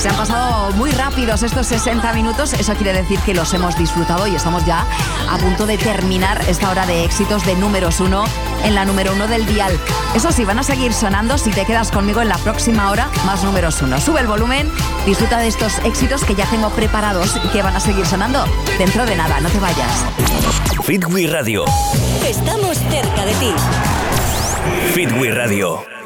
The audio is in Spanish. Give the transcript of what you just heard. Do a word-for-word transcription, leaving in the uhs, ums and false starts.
Se han pasado muy rápidos estos sesenta minutos. Eso quiere decir que los hemos disfrutado y estamos ya a punto de terminar esta hora de éxitos de números uno en la número uno del dial. Eso sí, van a seguir sonando si te quedas conmigo en la próxima hora, más números uno. Sube el volumen, disfruta de estos éxitos que ya tengo preparados y que van a seguir sonando dentro de nada. No te vayas. Fit We Radio. Estamos cerca de ti. Fit We Radio.